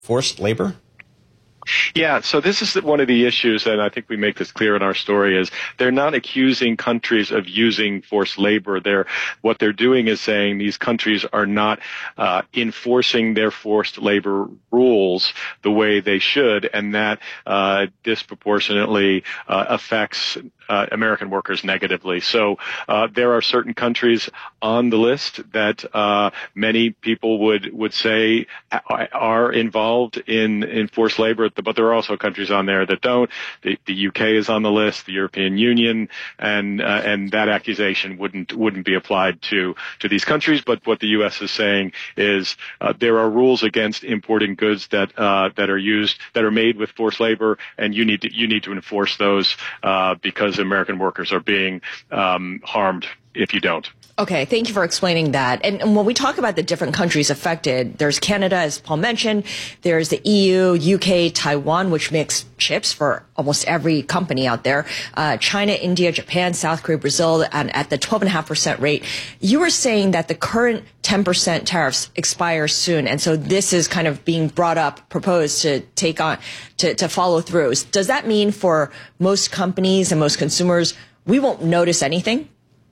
forced labor? Yeah, so this is one of the issues, and I think we make this clear in our story, is they're not accusing countries of using forced labor. What they're doing is saying these countries are not enforcing their forced labor rules the way they should, and that disproportionately affects American workers negatively. So there are certain countries on the list that many people would say are involved in forced labor, but there are also countries on there that don't. The UK is on the list, the European Union, and that accusation wouldn't be applied to these countries. But what the U.S. is saying is there are rules against importing goods that are made with forced labor, and you need to enforce those because American workers are being harmed if you don't. Okay, thank you for explaining that. And when we talk about the different countries affected, there's Canada, as Paul mentioned, there's the EU, UK, Taiwan, which makes chips for almost every company out there, China, India, Japan, South Korea, Brazil, and at the 12.5% rate. You were saying that the current 10% tariffs expire soon, and so this is kind of being brought up, proposed to take on, to follow through. Does that mean for most companies and most consumers, we won't notice anything?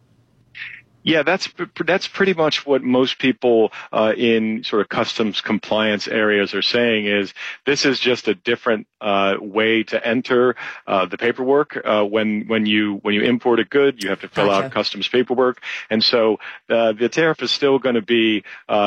Yeah, that's pretty much what most people in sort of customs compliance areas are saying, is this is just a different way to enter the paperwork. When you import a good, you have to fill out customs paperwork, and so the tariff is still going to be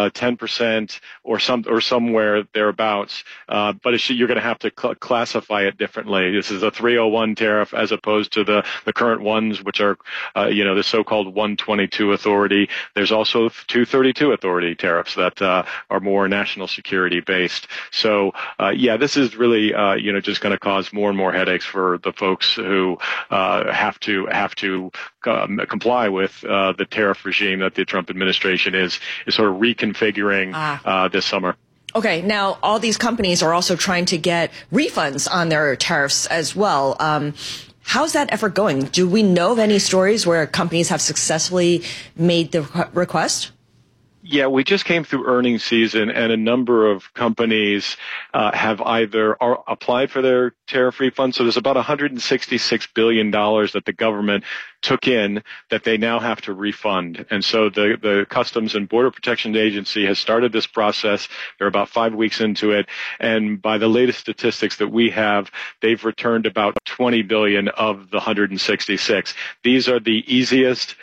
10% or somewhere thereabouts, but you're going to have to classify it differently. This is a 301 tariff as opposed to the current ones, which are the so-called 122 authority. There's also 232 authority tariffs that are more national security based. So this is really just going to cause more and more headaches for the folks who have to comply with the tariff regime that the Trump administration is sort of reconfiguring this summer. Okay, now all these companies are also trying to get refunds on their tariffs as well. How's that effort going? Do we know of any stories where companies have successfully made the request? Yeah, we just came through earnings season, and a number of companies have either applied for their tariff refund. So there's about $166 billion that the government took in that they now have to refund. And so the Customs and Border Protection Agency has started this process. They're about 5 weeks into it. And by the latest statistics that we have, they've returned about 20 billion of the 166. These are the easiest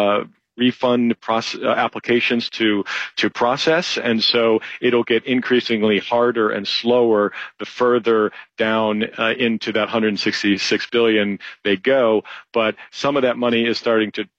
refund applications to process, and so it'll get increasingly harder and slower the further down into that 166 billion they go. But some of that money is starting to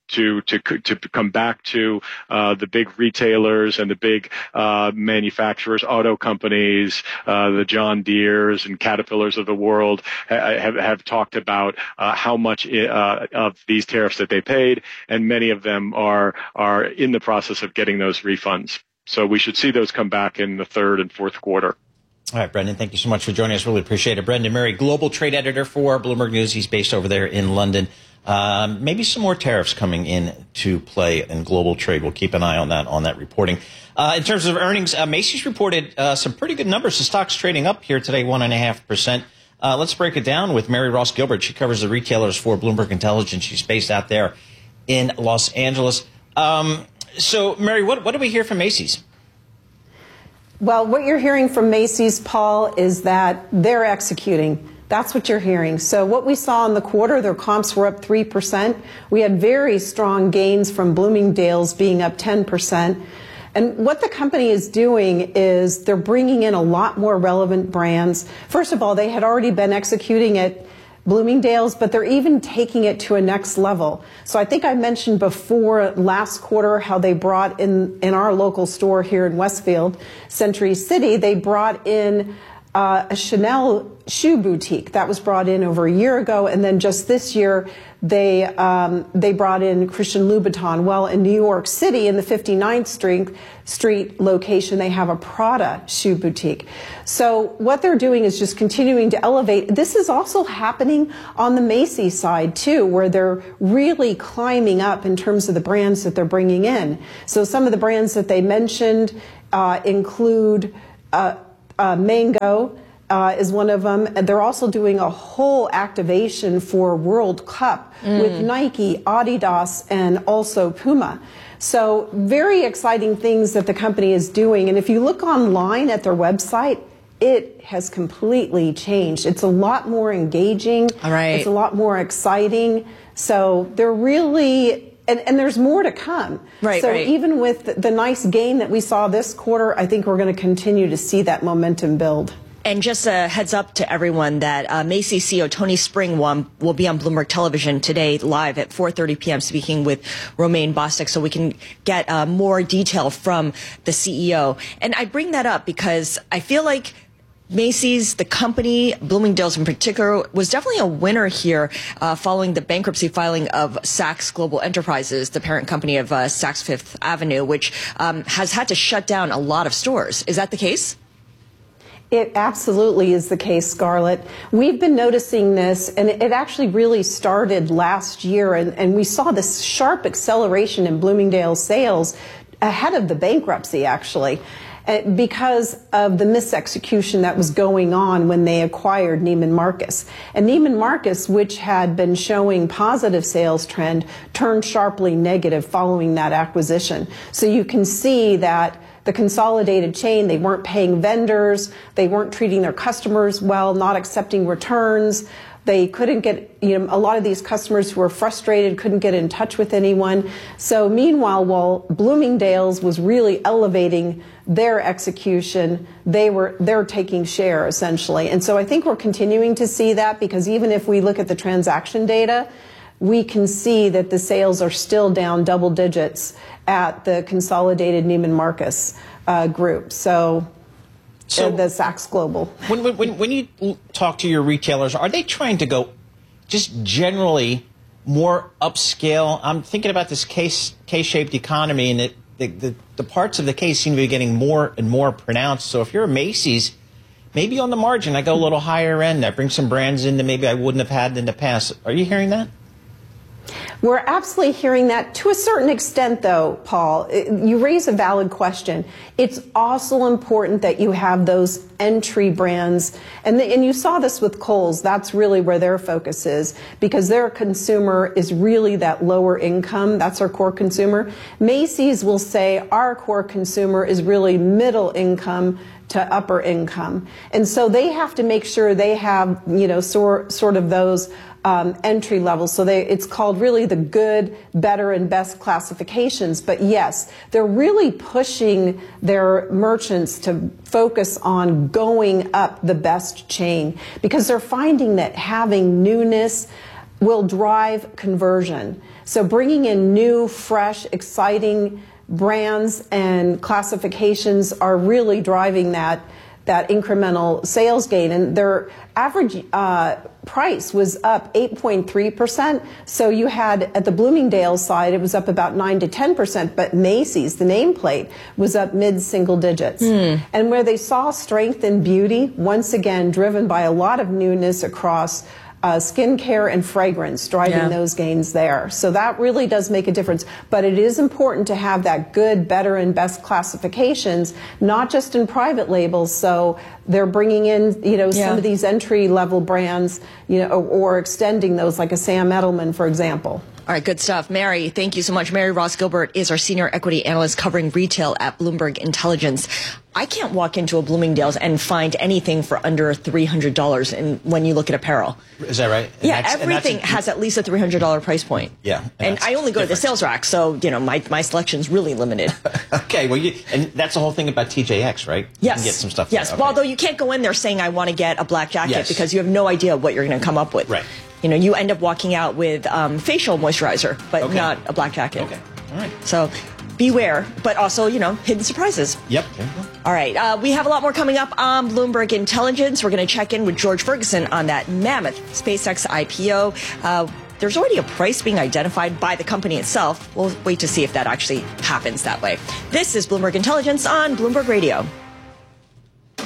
come back to the big retailers and the big manufacturers, auto companies, the John Deeres and Caterpillars of the world have talked about how much of these tariffs that they paid, and many of them are in the process of getting those refunds. So we should see those come back in the third and fourth quarter. All right, Brendan, thank you so much for joining us. Really appreciate it. Brendan Murray, global trade editor for Bloomberg News. He's based over there in London. Maybe some more tariffs coming in to play in global trade. We'll keep an eye on that reporting. In terms of earnings, Macy's reported some pretty good numbers. The stock's trading up here today, 1.5%. Let's break it down with Mary Ross Gilbert. She covers the retailers for Bloomberg Intelligence. She's based out there in Los Angeles. So, Mary, what do we hear from Macy's? Well, what you're hearing from Macy's, Paul, is that they're executing. That's what you're hearing. So what we saw in the quarter, their comps were up 3%. We had very strong gains from Bloomingdale's being up 10%. And what the company is doing is they're bringing in a lot more relevant brands. First of all, they had already been executing at Bloomingdale's, but they're even taking it to a next level. So I think I mentioned before last quarter how they brought in our local store here in Westfield, Century City, they brought in a Chanel shoe boutique that was brought in over a year ago, and then just this year they brought in Christian Louboutin. Well, in New York City, in the 59th Street location, they have a Prada shoe boutique. So what they're doing is just continuing to elevate. This is also happening on the Macy's side too, where they're really climbing up in terms of the brands that they're bringing in. So some of the brands that they mentioned include Mango is one of them. And they're also doing a whole activation for World Cup with Nike, Adidas, and also Puma. So very exciting things that the company is doing. And if you look online at their website, it has completely changed. It's a lot more engaging. All right. It's a lot more exciting. So they're really, and there's more to come. Right, so right. even with the nice gain that we saw this quarter, I think we're going to continue to see that momentum build. And just a heads up to everyone that Macy's CEO Tony Springborn will be on Bloomberg Television today live at 4:30 p.m. speaking with Romaine Bostick, so we can get more detail from the CEO. And I bring that up because I feel like Macy's, the company, Bloomingdale's in particular, was definitely a winner here following the bankruptcy filing of Saks Global Enterprises, the parent company of Saks Fifth Avenue, which has had to shut down a lot of stores. Is that the case? It absolutely is the case, Scarlett. We've been noticing this, and it actually really started last year, and we saw this sharp acceleration in Bloomingdale's sales ahead of the bankruptcy, actually, because of the misexecution that was going on when they acquired Neiman Marcus. And Neiman Marcus, which had been showing positive sales trend, turned sharply negative following that acquisition. So you can see that the consolidated chain, they weren't paying vendors, they weren't treating their customers well, not accepting returns. They couldn't get, a lot of these customers who were frustrated couldn't get in touch with anyone. So meanwhile, while Bloomingdale's was really elevating their execution, they're taking share essentially. And so I think we're continuing to see that, because even if we look at the transaction data, we can see that the sales are still down double digits at the consolidated Neiman Marcus group. So the Saks Global. When you talk to your retailers, are they trying to go just generally more upscale? I'm thinking about this K-shaped economy, and the parts of the K seem to be getting more and more pronounced. So if you're a Macy's, maybe on the margin, I go a little higher end. I bring some brands in that maybe I wouldn't have had in the past. Are you hearing that? We're absolutely hearing that to a certain extent, though, Paul. You raise a valid question. It's also important that you have those entry brands. And you saw this with Kohl's. That's really where their focus is, because their consumer is really that lower income. That's our core consumer. Macy's will say our core consumer is really middle income to upper income. And so they have to make sure they have, sort of those entry levels. So it's called really the good, better, and best classifications. But yes, they're really pushing their merchants to focus on going up the best chain, because they're finding that having newness will drive conversion. So bringing in new, fresh, exciting brands and classifications are really driving that incremental sales gain. And their average price was up 8.3%. So you had, at the Bloomingdale's side, it was up about 9 to 10%, but Macy's, the nameplate, was up mid-single digits. And where they saw strength in beauty, once again, driven by a lot of newness across skincare and fragrance, driving those gains there. So that really does make a difference. But it is important to have that good, better, and best classifications, not just in private labels. So they're bringing in, some of these entry-level brands, or extending those, like a Sam Edelman, for example. All right, good stuff. Mary, thank you so much. Mary Ross Gilbert is our senior equity analyst covering retail at Bloomberg Intelligence. I can't walk into a Bloomingdale's and find anything for under $300 when you look at apparel. Is that right? Yeah, everything has at least a $300 price point. Yeah. And I only go to the sales rack, so, my selection's really limited. Okay, well, and that's the whole thing about TJX, right? Yes. You can get some stuff. Yes, okay. Although you can't go in there saying, I want to get a black jacket, because you have no idea what you're going to come up with. Right. You end up walking out with facial moisturizer, but not a black jacket. Okay. All right. So beware, but also, hidden surprises. Yep. All right. We have a lot more coming up on Bloomberg Intelligence. We're going to check in with George Ferguson on that mammoth SpaceX IPO. There's already a price being identified by the company itself. We'll wait to see if that actually happens that way. This is Bloomberg Intelligence on Bloomberg Radio.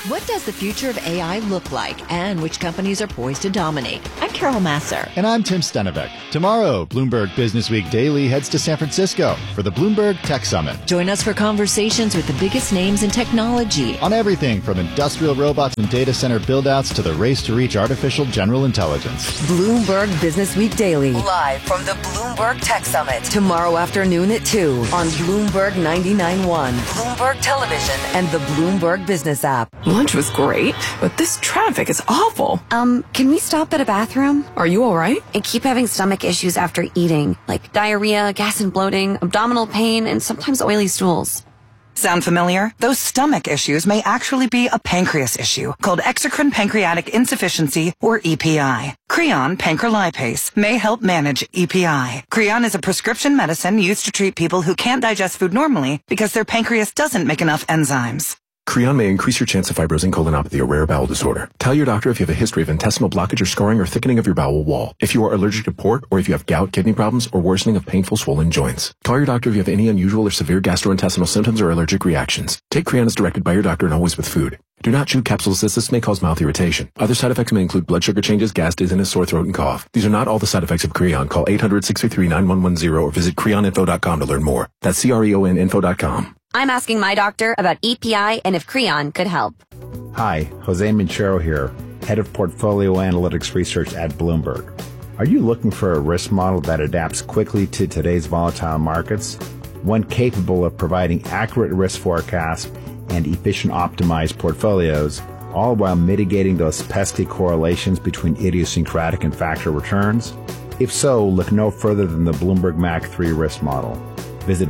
What does the future of AI look like, and which companies are poised to dominate? I'm Carol Masser. And I'm Tim Stenevec. Tomorrow, Bloomberg Business Week Daily heads to San Francisco for the Bloomberg Tech Summit. Join us for conversations with the biggest names in technology. On everything from industrial robots and data center build-outs to the race to reach artificial general intelligence. Bloomberg Business Week Daily. Live from the Bloomberg Tech Summit. Tomorrow afternoon at 2 on Bloomberg 99.1, Bloomberg Television, and the Bloomberg Business app. Lunch was great, but this traffic is awful. Can we stop at a bathroom? Are you all right? I keep having stomach issues after eating, like diarrhea, gas and bloating, abdominal pain, and sometimes oily stools. Sound familiar? Those stomach issues may actually be a pancreas issue called exocrine pancreatic insufficiency, or EPI. Creon pancrelipase may help manage EPI. Creon is a prescription medicine used to treat people who can't digest food normally because their pancreas doesn't make enough enzymes. Creon may increase your chance of fibrosing colonopathy, a rare bowel disorder. Tell your doctor if you have a history of intestinal blockage or scarring or thickening of your bowel wall. If you are allergic to pork, or if you have gout, kidney problems, or worsening of painful swollen joints. Call your doctor if you have any unusual or severe gastrointestinal symptoms or allergic reactions. Take Creon as directed by your doctor and always with food. Do not chew capsules as this may cause mouth irritation. Other side effects may include blood sugar changes, gas, dizziness, sore throat, and cough. These are not all the side effects of Creon. Call 800-633-9110 or visit creoninfo.com to learn more. That's CREONinfo.com. I'm asking my doctor about EPI and if Creon could help. Hi, Jose Minchero here, Head of Portfolio Analytics Research at Bloomberg. Are you looking for a risk model that adapts quickly to today's volatile markets? One capable of providing accurate risk forecasts and efficient optimized portfolios, all while mitigating those pesky correlations between idiosyncratic and factor returns? If so, look no further than the Bloomberg MAC 3 risk model. Visit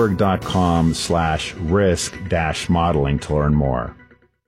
Bloomberg.com/risk-modeling to learn more.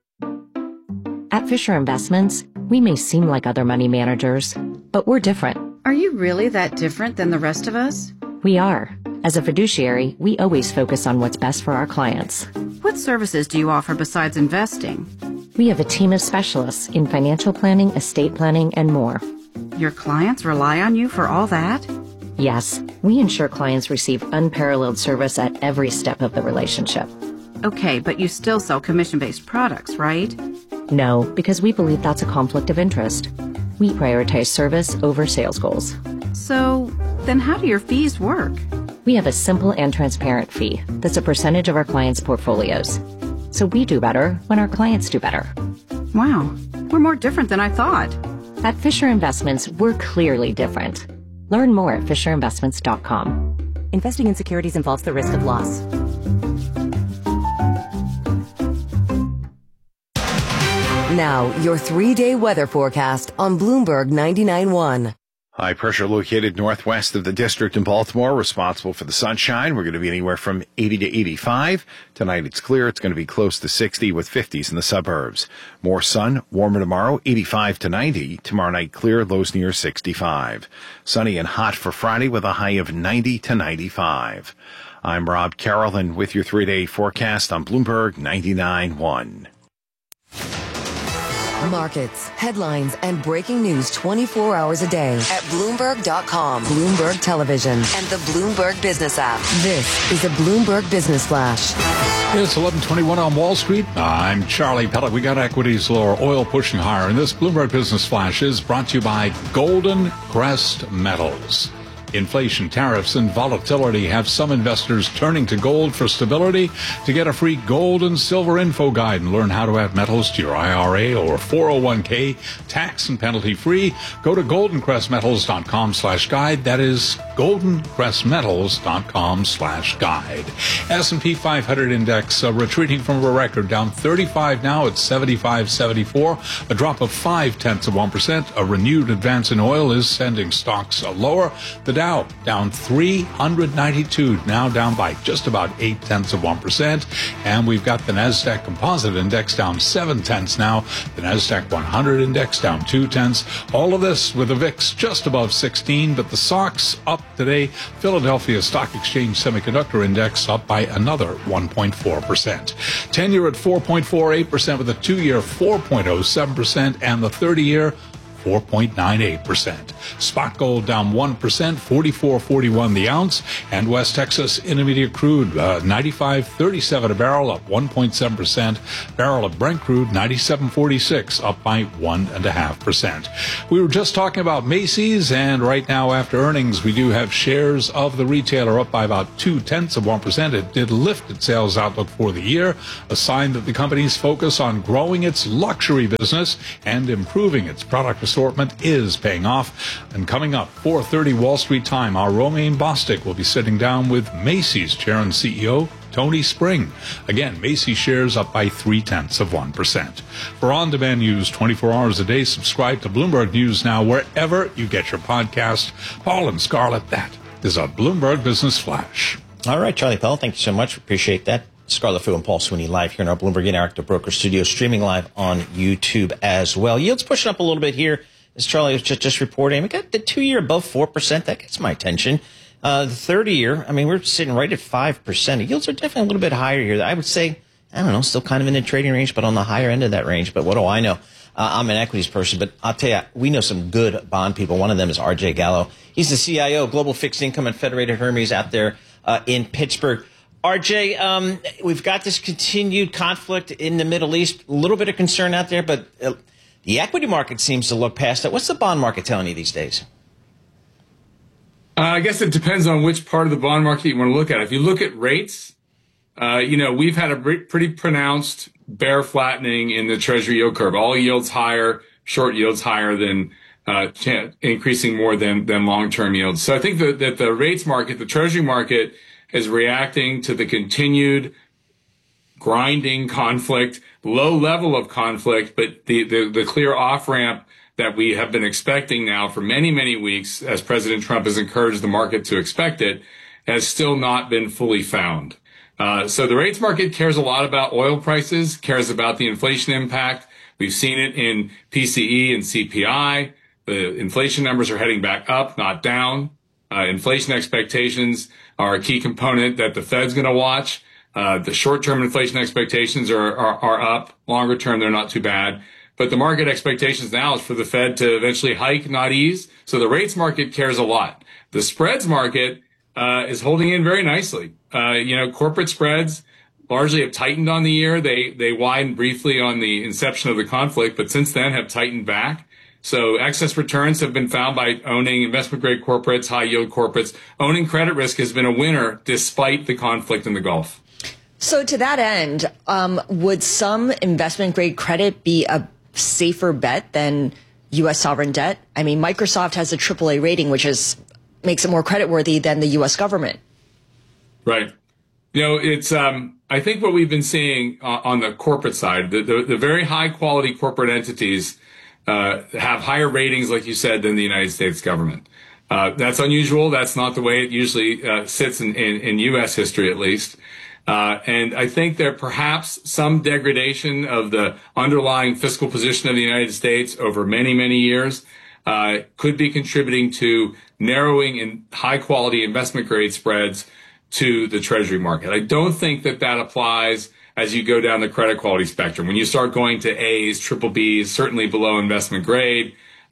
At Fisher Investments, we may seem like other money managers, but we're different. Are you really that different than the rest of us? We are. As a fiduciary, we always focus on what's best for our clients. What services do you offer besides investing? We have a team of specialists in financial planning, estate planning, and more. Your clients rely on you for all that? Yes, we ensure clients receive unparalleled service at every step of the relationship. Okay, but you still sell commission-based products, right? No, because we believe that's a conflict of interest. We prioritize service over sales goals. So, then how do your fees work? We have a simple and transparent fee that's a percentage of our clients' portfolios. So we do better when our clients do better. Wow, we're more different than I thought. At Fisher Investments, we're clearly different. Learn more at FisherInvestments.com. Investing in securities involves the risk of loss. Now, your 3-day weather forecast on Bloomberg 99.1. High pressure located northwest of the district in Baltimore, responsible for the sunshine. We're going to be anywhere from 80 to 85. Tonight it's clear. It's going to be close to 60 with 50s in the suburbs. More sun, warmer tomorrow, 85 to 90. Tomorrow night clear, lows near 65. Sunny and hot for Friday with a high of 90 to 95. I'm Rob Carroll, and with your 3-day forecast on Bloomberg 99.1. Markets, headlines, and breaking news 24 hours a day at Bloomberg.com, Bloomberg Television, and the Bloomberg Business app. This is a Bloomberg Business Flash. It's 11:21 on Wall Street. I'm Charlie Pellet. We got equities lower, oil pushing higher. And this Bloomberg Business Flash is brought to you by Golden Crest Metals. Inflation, tariffs, and volatility have some investors turning to gold for stability. To get a free gold and silver info guide and learn how to add metals to your IRA or 401k tax and penalty free, go to goldencrestmetals.com/guide. That is goldencrestmetals.com/guide. S&P 500 index retreating from a record, down 35 now at 75.74, a drop of 0.5%. A renewed advance in oil is sending stocks lower. The Dow down 392, now down by just about 0.8%. And we've got the NASDAQ Composite Index down 0.7 now. The NASDAQ 100 Index down 0.2. All of this with the VIX just above 16, but the SOX up today. Philadelphia Stock Exchange Semiconductor Index up by another 1.4%. 10-year at 4.48% with a 2-year 4.07% and the 30-year 4.98%. Spot gold down 1%, 44.41 the ounce. And West Texas Intermediate crude, 95.37 a barrel, up 1.7%. Barrel of Brent crude, 97.46, up by 1.5%. We were just talking about Macy's, and right now after earnings, we do have shares of the retailer up by about 0.2%. It did lift its sales outlook for the year, a sign that the company's focus on growing its luxury business and improving its product assortment is paying off. And coming up, 4:30 Wall Street time, our Romaine Bostick will be sitting down with Macy's Chair and CEO Tony Spring. Again, Macy's shares up by 0.3%. For on-demand news 24 hours a day, subscribe to Bloomberg News Now wherever you get your podcast. Paul and Scarlett, that is a Bloomberg Business Flash. All right, Charlie Powell, thank you so much. Appreciate that. Scarlett Fu and Paul Sweeney live here in our Bloomberg Interactive Broker Studio, streaming live on YouTube as well. Yields pushing up a little bit here, as Charlie was just reporting. We got the 2-year above 4%. That gets my attention. The 30-year, I mean, we're sitting right at 5%. The yields are definitely a little bit higher here. I would say, I don't know, still kind of in the trading range, but on the higher end of that range. But what do I know? I'm an equities person, but I'll tell you, we know some good bond people. One of them is R.J. Gallo. He's the CIO, Global Fixed Income at Federated Hermes out there in Pittsburgh. RJ, we've got this continued conflict in the Middle East, a little bit of concern out there, but the equity market seems to look past that. What's the bond market telling you these days? I guess it depends on which part of the bond market you want to look at. If you look at rates, we've had a pretty pronounced bear flattening in the Treasury yield curve. All yields higher, short yields higher than increasing more than long-term yields. So I think that the rates market, the Treasury market, is reacting to the continued grinding conflict, low level of conflict, but the clear off-ramp that we have been expecting now for many, many weeks, as President Trump has encouraged the market to expect it, has still not been fully found. So the rates market cares a lot about oil prices, cares about the inflation impact. We've seen it in PCE and CPI. The inflation numbers are heading back up, not down. Inflation expectations are a key component that the Fed's going to watch. The short-term inflation expectations are up. Longer term, they're not too bad. But the market expectations now is for the Fed to eventually hike, not ease. So the rates market cares a lot. The spreads market is holding in very nicely. Corporate spreads largely have tightened on the year. They widened briefly on the inception of the conflict, but since then have tightened back. So excess returns have been found by owning investment-grade corporates, high-yield corporates. Owning credit risk has been a winner despite the conflict in the Gulf. So to that end, would some investment-grade credit be a safer bet than U.S. sovereign debt? I mean, Microsoft has a AAA rating, which makes it more creditworthy than the U.S. government. Right. It's I think what we've been seeing on the corporate side, the very high-quality corporate entities have higher ratings, like you said, than the United States government. That's unusual. That's not the way it usually sits in U.S. history, at least. And I think there perhaps some degradation of the underlying fiscal position of the United States over many, many years could be contributing to narrowing in high-quality investment-grade spreads to the Treasury market. I don't think that applies as you go down the credit quality spectrum. When you start going to A's, triple B's, certainly below investment grade,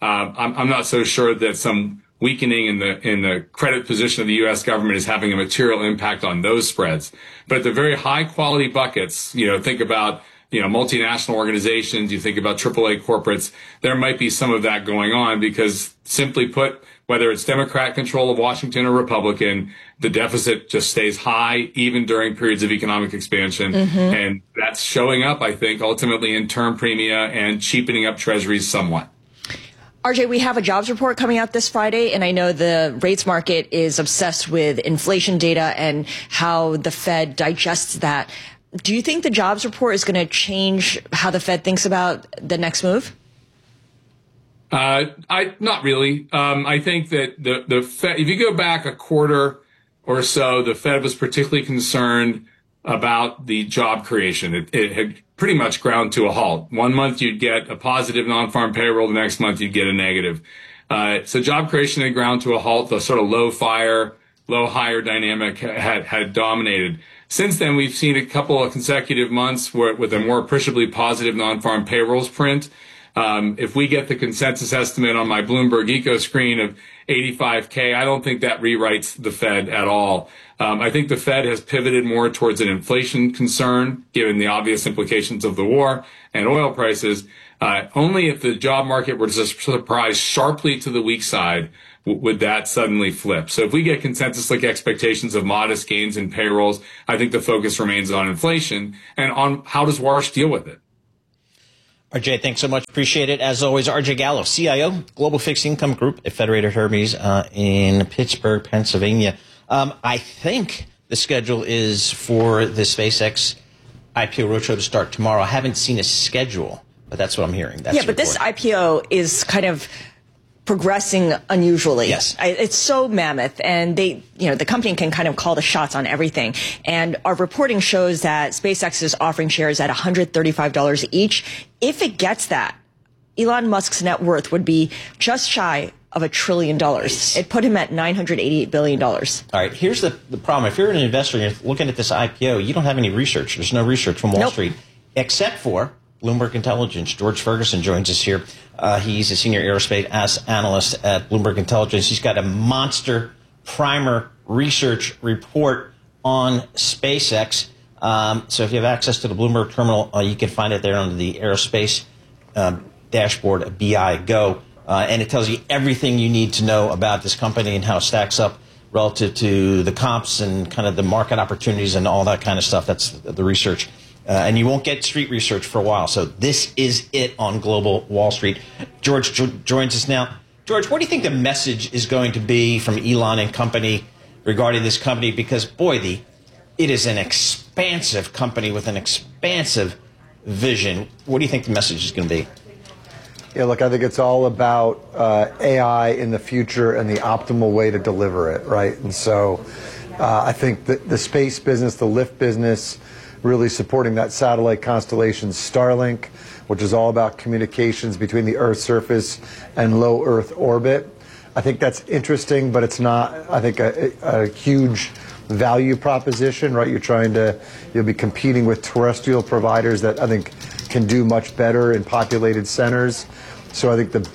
I'm not so sure that some weakening in the credit position of the U.S. government is having a material impact on those spreads. But at the very high quality buckets, think about, multinational organizations, you think about AAA corporates, there might be some of that going on because, simply put, whether it's Democrat control of Washington or Republican, the deficit just stays high even during periods of economic expansion. Mm-hmm. And that's showing up, I think, ultimately in term premia and cheapening up treasuries somewhat. RJ, we have a jobs report coming out this Friday, and I know the rates market is obsessed with inflation data and how the Fed digests that. Do you think the jobs report is going to change how the Fed thinks about the next move? Not really. I think that the Fed, if you go back a quarter or so, the Fed was particularly concerned about the job creation. It had pretty much ground to a halt. 1 month you'd get a positive non-farm payroll, the next month you'd get a negative. So job creation had ground to a halt. The sort of low hire dynamic had dominated. Since then, we've seen a couple of consecutive months with a more appreciably positive non-farm payrolls print. If we get the consensus estimate on my Bloomberg Eco screen of 85K, I don't think that rewrites the Fed at all. I think the Fed has pivoted more towards an inflation concern, given the obvious implications of the war and oil prices. Only if the job market were to surprise sharply to the weak side would that suddenly flip. So if we get consensus-like expectations of modest gains in payrolls, I think the focus remains on inflation and on how does Warsh deal with it. RJ, thanks so much. Appreciate it. As always, RJ Gallo, CIO, Global Fixed Income Group at Federated Hermes in Pittsburgh, Pennsylvania. I think the schedule is for the SpaceX IPO roadshow to start tomorrow. I haven't seen a schedule, but that's what I'm hearing. That's but this IPO is kind of progressing unusually. Yes. It's so mammoth, and the company can kind of call the shots on everything. And our reporting shows that SpaceX is offering shares at $135 each. If it gets that, Elon Musk's net worth would be just shy of $1 trillion. It put him at $988 billion. All right, here's the problem. If you're an investor and you're looking at this IPO, you don't have any research. There's no research from Wall Street, except for Bloomberg Intelligence. George Ferguson joins us here. He's a senior aerospace analyst at Bloomberg Intelligence. He's got a monster primer research report on SpaceX. So if you have access to the Bloomberg terminal, you can find it there under the aerospace dashboard of BI Go. And it tells you everything you need to know about this company and how it stacks up relative to the comps and kind of the market opportunities and all that kind of stuff. That's the research. And you won't get street research for a while. So this is it on Global Wall Street. George joins us now. George, what do you think the message is going to be from Elon and company regarding this company? Because, boy, it is an expansive company with an expansive vision. What do you think the message is going to be? Yeah, look, I think it's all about AI in the future and the optimal way to deliver it, right? And so I think that the space business, the lift business, really supporting that satellite constellation Starlink, which is all about communications between the Earth's surface and low Earth orbit. I think that's interesting, but it's not, I think, a huge value proposition, right? You'll be competing with terrestrial providers that I think can do much better in populated centers. So I think the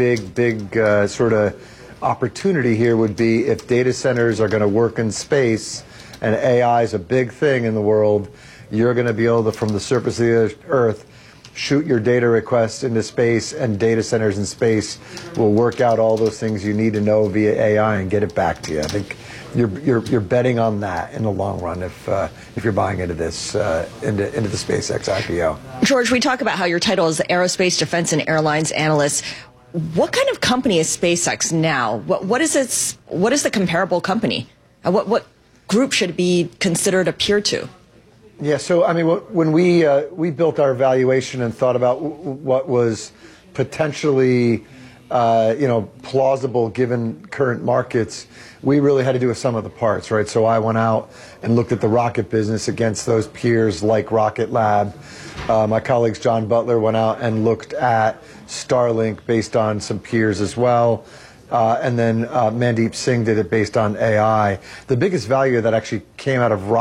big sort of opportunity here would be if data centers are going to work in space and AI is a big thing in the world, you're going to be able to, from the surface of the Earth, shoot your data requests into space, and data centers in space will work out all those things you need to know via AI and get it back to you. I think you're betting on that in the long run if you're buying into this into the SpaceX IPO. George, we talk about how your title is Aerospace, Defense, and Airlines Analyst. What kind of company is SpaceX now? What is the comparable company? What group should it be considered a peer to? Yeah, so I mean, when we built our valuation and thought about what was potentially, plausible given current markets, we really had to do a sum of the parts, right? So I went out and looked at the rocket business against those peers like Rocket Lab. My colleagues John Butler went out and looked at Starlink based on some peers as well. And then Mandeep Singh did it based on AI. The biggest value that actually came out of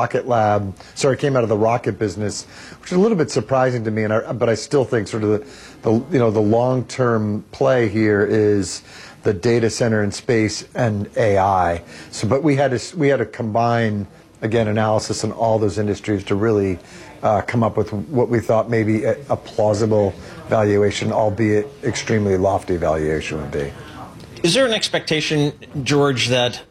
came out of the rocket business, which is a little bit surprising to me, but I still think sort of the long-term play here is the data center in space and AI. So, but we had to combine, again, analysis in all those industries to really come up with what we thought maybe a plausible valuation, albeit extremely lofty valuation would be. Is there an expectation, George, that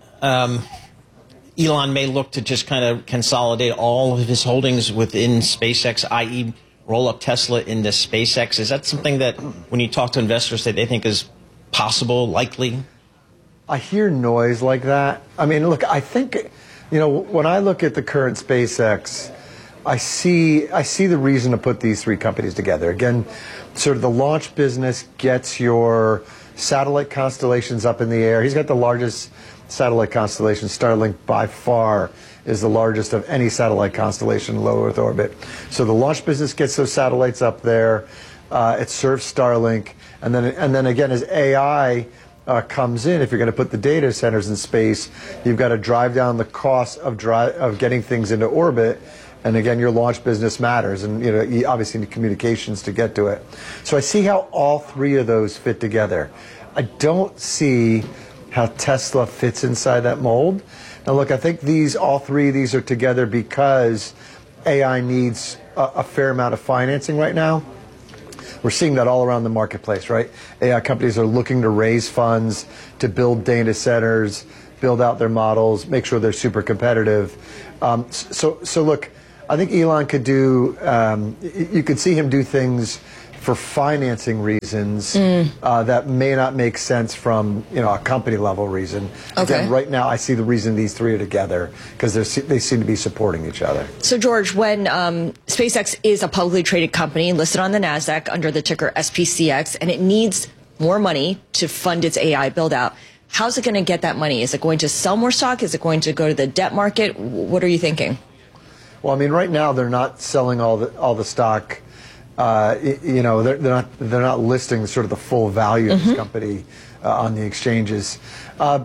Elon may look to just kind of consolidate all of his holdings within SpaceX, i.e. roll up Tesla into SpaceX? Is that something that when you talk to investors that they think is possible, likely? I hear noise like that. I mean, look, I think, when I look at the current SpaceX, I see the reason to put these three companies together. Again, sort of the launch business gets your satellite constellations up in the air. He's got the largest satellite constellation. Starlink by far is the largest of any satellite constellation in low Earth orbit. So the launch business gets those satellites up there. It serves Starlink. And then again, as AI comes in, if you're going to put the data centers in space, you've got to drive down the cost of getting things into orbit. And again, your launch business matters, and you obviously need communications to get to it. So I see how all three of those fit together. I don't see how Tesla fits inside that mold. Now look, I think all three of these are together because AI needs a fair amount of financing right now. We're seeing that all around the marketplace, right? AI companies are looking to raise funds to build data centers, build out their models, make sure they're super competitive. So look, I think Elon could do, you could see him do things for financing reasons that may not make sense from a company level reason. Okay. Again, right now I see the reason these three are together because they seem to be supporting each other. So George, when SpaceX is a publicly traded company listed on the NASDAQ under the ticker SPCX, and it needs more money to fund its AI build out, how's it going to get that money? Is it going to sell more stock? Is it going to go to the debt market? What are you thinking? Well, I mean, right now they're not selling all the stock. They're not listing sort of the full value of this company on the exchanges. So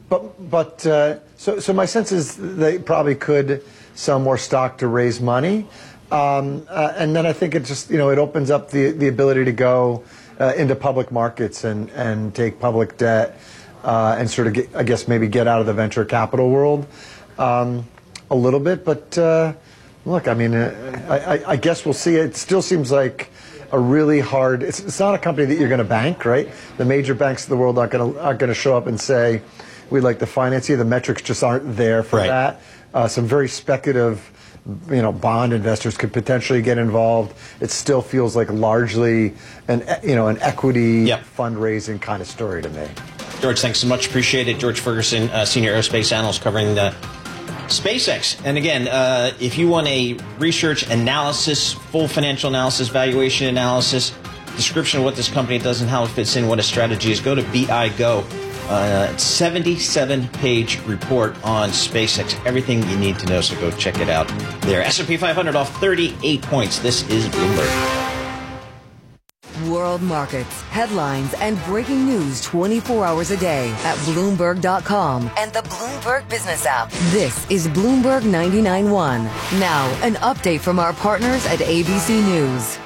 my sense is they probably could sell more stock to raise money, and then I think it just it opens up the ability to go into public markets and take public debt and sort of maybe get out of the venture capital world a little bit, but. Look, I mean, I guess we'll see. It still seems like a really hard. It's not a company that you're going to bank, right? The major banks of the world aren't going to show up and say, "We'd like to finance you." The metrics just aren't there for that. Some very speculative, bond investors could potentially get involved. It still feels like largely an equity fundraising kind of story to me. George, thanks so much. Appreciate it. George Ferguson, senior aerospace analyst covering the SpaceX. And again, if you want a research analysis, full financial analysis, valuation analysis, description of what this company does and how it fits in, what a strategy is, go to BIGO. It's 77-page report on SpaceX. Everything you need to know, so go check it out there. S&P 500 off 38 points. This is Bloomberg. World markets, headlines, and breaking news 24 hours a day at Bloomberg.com and the Bloomberg Business app. This is Bloomberg 99.1. Now, an update from our partners at ABC News.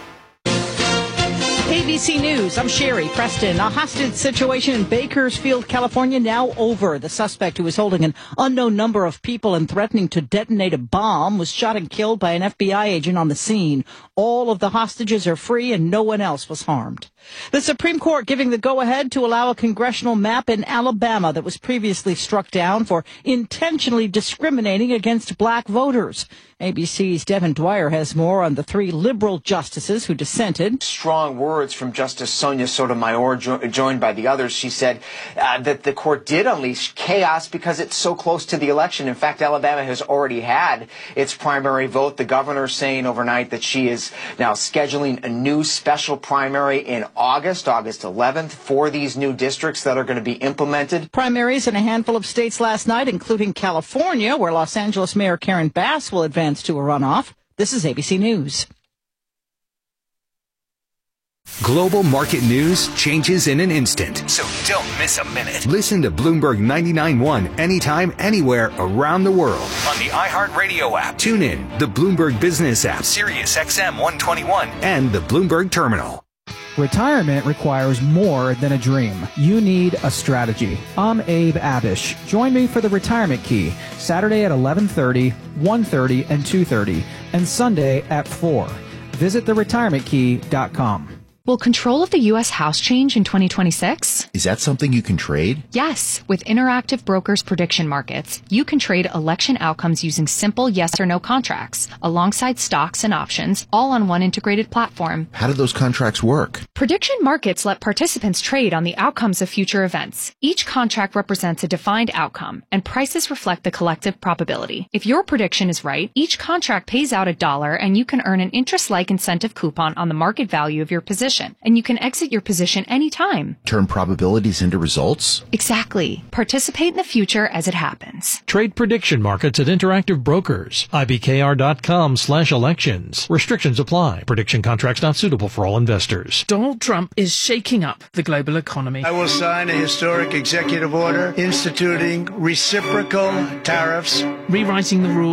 ABC News, I'm Sherry Preston. A hostage situation in Bakersfield, California, now over. The suspect, who was holding an unknown number of people and threatening to detonate a bomb, was shot and killed by an FBI agent on the scene. All of the hostages are free and no one else was harmed. The Supreme Court giving the go-ahead to allow a congressional map in Alabama that was previously struck down for intentionally discriminating against black voters. ABC's Devin Dwyer has more on the three liberal justices who dissented. Strong words from Justice Sonia Sotomayor, joined by the others. She said that the court did unleash chaos because it's so close to the election. In fact, Alabama has already had its primary vote. The governor saying overnight that she is now scheduling a new special primary in August 11th, for these new districts that are going to be implemented. Primaries in a handful of states last night, including California, where Los Angeles Mayor Karen Bass will advance to a runoff. This is ABC News. Global market news changes in an instant, so don't miss a minute. Listen to Bloomberg 99.1 anytime, anywhere around the world on the iHeartRadio app. Tune in, the Bloomberg Business app, Sirius XM 121, and the Bloomberg Terminal. Retirement requires more than a dream. You need a strategy. I'm Abe Abish. Join me for the Retirement Key, Saturday at 11:30, 1:30, and 2:30, and Sunday at 4. Visit theretirementkey.com. Will control of the U.S. House change in 2026? Is that something you can trade? Yes. With Interactive Brokers Prediction Markets, you can trade election outcomes using simple yes or no contracts, alongside stocks and options, all on one integrated platform. How do those contracts work? Prediction markets let participants trade on the outcomes of future events. Each contract represents a defined outcome, and prices reflect the collective probability. If your prediction is right, each contract pays out $1, and you can earn an interest-like incentive coupon on the market value of your position. And you can exit your position anytime. Turn probabilities into results? Exactly. Participate in the future as it happens. Trade prediction markets at Interactive Brokers. IBKR.com/elections. Restrictions apply. Prediction contracts not suitable for all investors. Donald Trump is shaking up the global economy. I will sign a historic executive order instituting reciprocal tariffs. Rewriting the rules.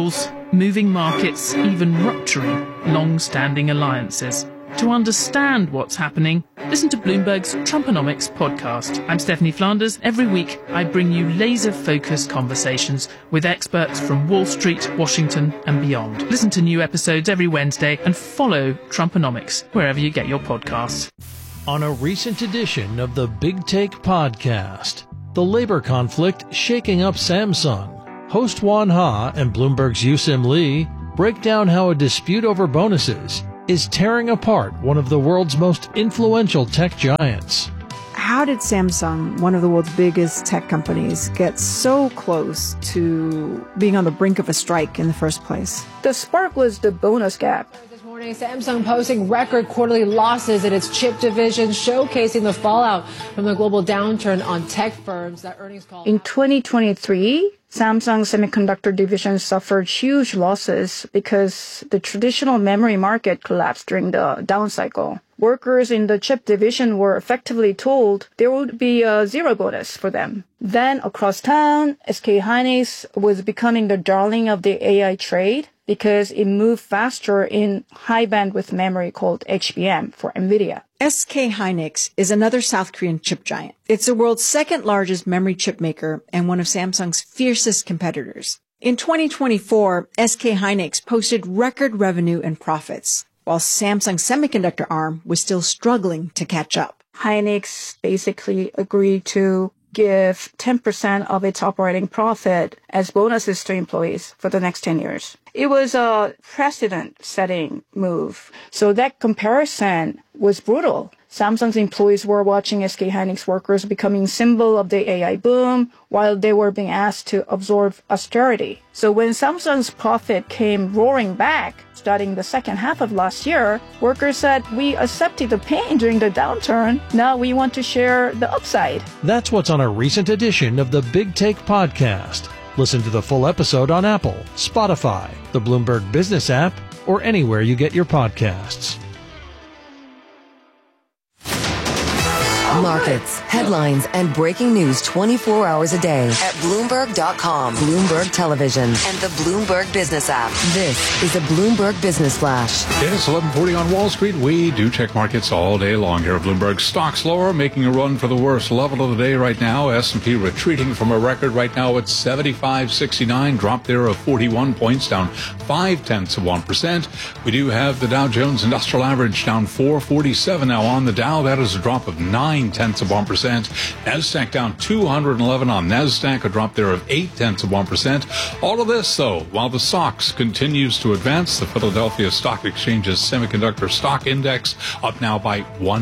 moving markets, even rupturing long-standing alliances. To understand what's happening, listen to Bloomberg's Trumponomics podcast. I'm Stephanie Flanders. Every week, I bring you laser-focused conversations with experts from Wall Street, Washington, and beyond. Listen to new episodes every Wednesday and follow Trumponomics wherever you get your podcasts. On a recent edition of the Big Take podcast, the labor conflict shaking up Samsung. Host Juan Ha and Bloomberg's Yusim Lee break down how a dispute over bonuses is tearing apart one of the world's most influential tech giants. How did Samsung, one of the world's biggest tech companies, get so close to being on the brink of a strike in the first place? The spark was the bonus gap. This morning, Samsung posting record quarterly losses in its chip division, showcasing the fallout from the global downturn on tech firms. That earnings call. In 2023, Samsung Semiconductor division suffered huge losses because the traditional memory market collapsed during the down cycle. Workers in the chip division were effectively told there would be a zero bonus for them. Then across town, SK Hynix was becoming the darling of the AI trade because it moved faster in high bandwidth memory called HBM for NVIDIA. SK Hynix is another South Korean chip giant. It's the world's second largest memory chip maker and one of Samsung's fiercest competitors. In 2024, SK Hynix posted record revenue and profits, while Samsung Semiconductor arm was still struggling to catch up. Hynix basically agreed to give 10% of its operating profit as bonuses to employees for the next 10 years. It was a precedent-setting move. So that comparison was brutal. Samsung's employees were watching SK Hynix workers becoming symbol of the AI boom while they were being asked to absorb austerity. So when Samsung's profit came roaring back, starting the second half of last year, workers said, we accepted the pain during the downturn. Now we want to share the upside. That's what's on a recent edition of the Big Take podcast. Listen to the full episode on Apple, Spotify, the Bloomberg Business app, or anywhere you get your podcasts. Markets, headlines, and breaking news 24 hours a day at Bloomberg.com, Bloomberg Television, and the Bloomberg Business app. This is a Bloomberg Business Flash. It's 11:40 on Wall Street. We do check markets all day long here at Bloomberg. Stocks lower, making a run for the worst level of the day right now. S&P retreating from a record right now at 75.69, drop there of 41 points, down 0.5%. We do have the Dow Jones Industrial Average down 447 now on the Dow. That is a drop of 0.9%. NASDAQ down 211 on NASDAQ, a drop there of 0.8%. All of this, though, while the SOX continues to advance. The Philadelphia Stock Exchange's Semiconductor Stock Index up now by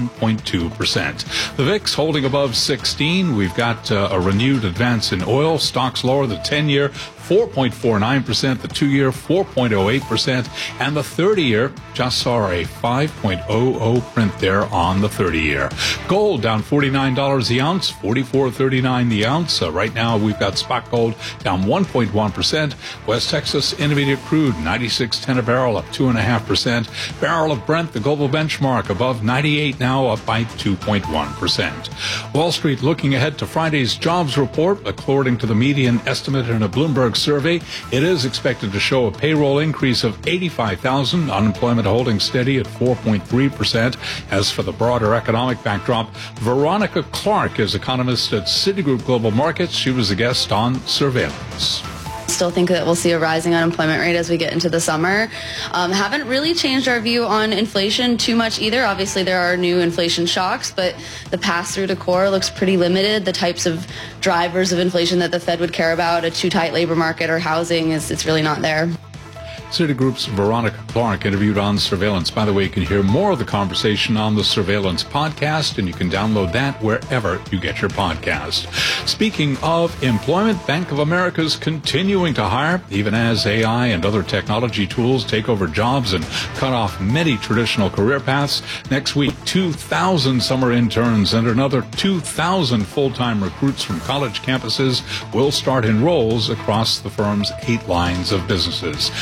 1.2%. The VIX holding above 16. We've got a renewed advance in oil. Stocks lower, the 10-year 4.49%, the 2-year 4.08%, and the 30-year just saw a 5.00 print there on the 30-year. Gold down $49 the ounce, $44.39 the ounce. Right now we've got spot gold down 1.1%. West Texas Intermediate crude 96.10 a barrel, up 2.5%. Barrel of Brent, the global benchmark, above 98 now, up by 2.1%. Wall Street looking ahead to Friday's jobs report. According to the median estimate in a Bloomberg survey, it is expected to show a payroll increase of 85,000, unemployment holding steady at 4.3%. As for the broader economic backdrop, Veronica Clark is economist at Citigroup Global Markets. She was a guest on Surveillance. Still think that we'll see a rising unemployment rate as we get into the summer. Haven't really changed our view on inflation too much either. Obviously, there are new inflation shocks, but the pass-through to core looks pretty limited. The types of drivers of inflation that the Fed would care about, a too tight labor market or housing, it's really not there. Citigroup's Veronica Clark interviewed on Surveillance. By the way, you can hear more of the conversation on the Surveillance podcast, and you can download that wherever you get your podcast. Speaking of employment, Bank of America's continuing to hire, even as AI and other technology tools take over jobs and cut off many traditional career paths. Next week, 2,000 summer interns and another 2,000 full-time recruits from college campuses will start in roles across the firm's 8 lines of businesses. And by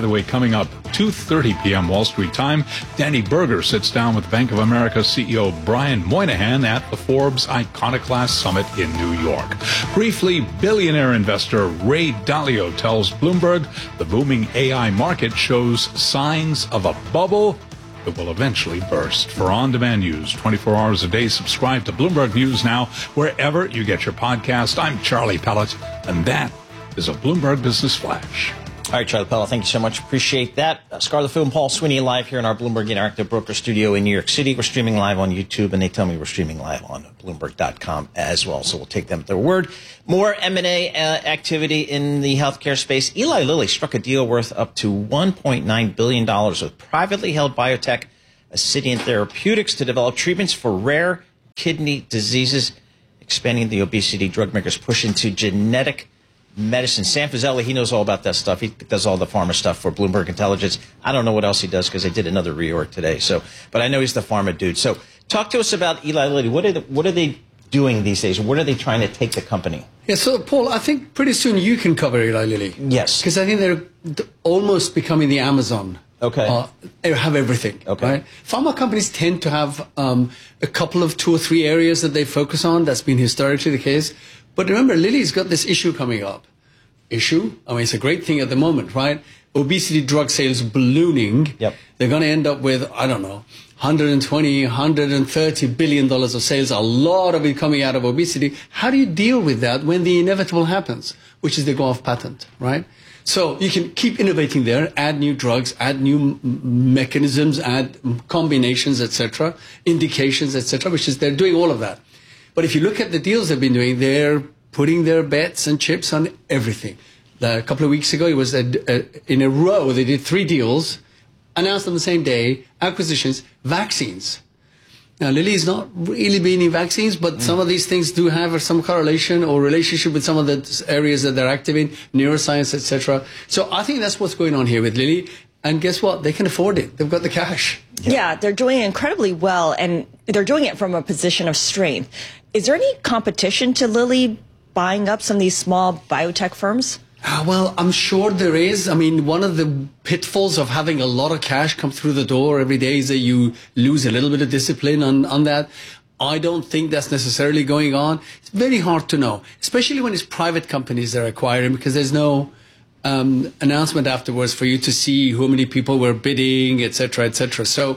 the way, coming up 2:30 p.m. Wall Street time, Danny Berger sits down with Bank of America CEO Brian Moynihan at the Forbes Iconoclast Summit in New York. Briefly, billionaire investor Ray Dalio tells Bloomberg the booming AI market shows signs of a bubble that will eventually burst. For on-demand news 24 hours a day, subscribe to Bloomberg News Now wherever you get your podcast. I'm Charlie Pellet, and that is a Bloomberg Business Flash. All right, Charlie Pellet, thank you so much. Appreciate that. Scar LaFou and Paul Sweeney live here in our Bloomberg Interactive Broker Studio in New York City. We're streaming live on YouTube, and they tell me we're streaming live on Bloomberg.com as well, so we'll take them at their word. More M&A activity in the healthcare space. Eli Lilly struck a deal worth up to $1.9 billion with privately held biotech Ascidian Therapeutics to develop treatments for rare kidney diseases, expanding the obesity drug maker's push into genetic medicine. Sam Fazeli, he knows all about that stuff. He does all the pharma stuff for Bloomberg Intelligence. I don't know what else he does because they did another reorg today. But I know he's the pharma dude. So talk to us about Eli Lilly. What are they doing these days? Where are they trying to take the company? Yeah, so Paul, I think pretty soon you can cover Eli Lilly. Yes. Because I think they're almost becoming the Amazon. Okay. They have everything. Okay. Right? Pharma companies tend to have a couple of 2 or 3 areas that they focus on. That's been historically the case. But remember, Lilly's got this issue coming up. I mean, it's a great thing at the moment, right? Obesity drug sales ballooning. Yep. They're going to end up with, I don't know, $120, $130 billion of sales, a lot of it coming out of obesity. How do you deal with that when the inevitable happens, which is they go off patent, right? So you can keep innovating there, add new drugs, add new mechanisms, add combinations, etc., indications, etc., which is they're doing all of that. But if you look at the deals they've been doing, they're putting their bets and chips on everything. A couple of weeks ago, it was in a row, they did 3 deals, announced on the same day, acquisitions, vaccines. Now, Lilly is not really being in vaccines, but some of these things do have some correlation or relationship with some of the areas that they're active in, neuroscience, etc. So I think that's what's going on here with Lilly. And guess what? They can afford it. They've got the cash. Yeah, they're doing incredibly well, and they're doing it from a position of strength. Is there any competition to Lilly buying up some of these small biotech firms? Well, I'm sure there is. I mean, one of the pitfalls of having a lot of cash come through the door every day is that you lose a little bit of discipline on that. I don't think that's necessarily going on. It's very hard to know, especially when it's private companies they're acquiring, because there's no announcement afterwards for you to see how many people were bidding, etc., etc. So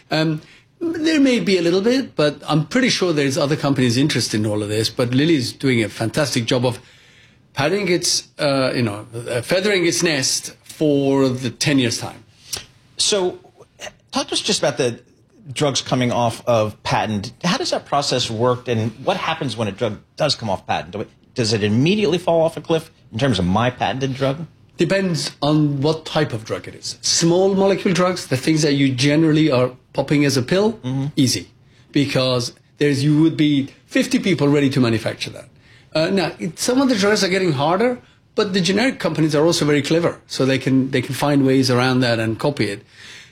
there may be a little bit, but I'm pretty sure there's other companies interested in all of this. But Lilly's doing a fantastic job of padding its, feathering its nest for the 10 years' time. So talk to us just about the drugs coming off of patent. How does that process work, and what happens when a drug does come off patent? Does it immediately fall off a cliff in terms of my patented drug? Depends on what type of drug it is. Small molecule drugs, the things that you generally are popping as a pill, easy. Because you would be 50 people ready to manufacture that. Now, some of the drugs are getting harder, but the generic companies are also very clever, so they can find ways around that and copy it.